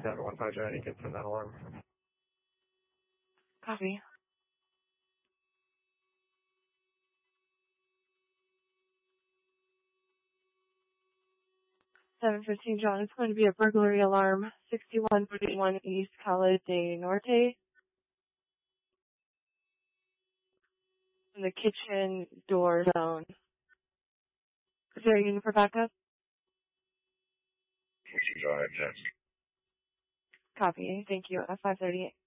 715 Johnny, you can send that alarm. Copy. 715 John, it's going to be a burglary alarm, 6141 East Calle de Norte. In the kitchen door zone. Is there a unit for backup? Go ahead, Jackson. Copy. Thank you. F538.